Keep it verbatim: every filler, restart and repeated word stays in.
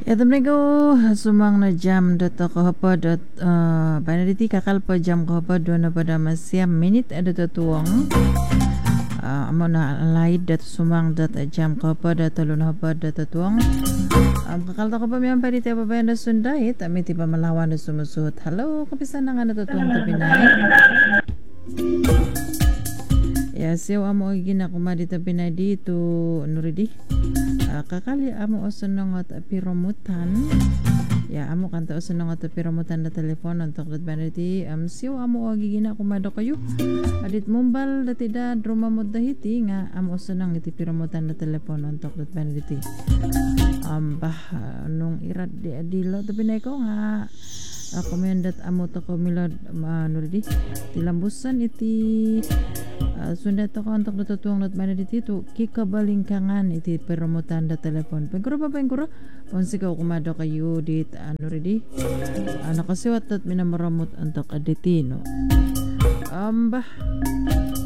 Ya temniku sumang na jam data kahapa dot uh, banaditi kakal pa jam kahapa do na pada masya minit ada tuang uh, amo na laid dat sumang dat jam kahapa data lun hapa data tuang um, kakal ta pa miyang pariti apa ba na sundai tami tiba melawan na sumusut. Halo kapisan na nga na tuang tapinay. Ya siyo amo gina kumadi tapinay dito nuridi. Uh, kakali amo osunong at piromutan ya amo kanta osunong at piromutan na telepon untuk dat baniti um, siyo amo agigina kumado kayo adit mumbal dati da druma mo dahiti nga amo osunong iti piromutan na telepon untuk dat baniti um, bah uh, nung irat di adilo tapi na ko nga ako mendat amo to ko milad manurdi tilambusan iti uh, sunda to ko untuk natutuang nat mana dito kikabalingkangan iti peromutan da telepon pengkuro pa pengkuro ponsi ko kumado kayo dit ano redi uh, nakasiwat at minamaramot untuk aditino um bah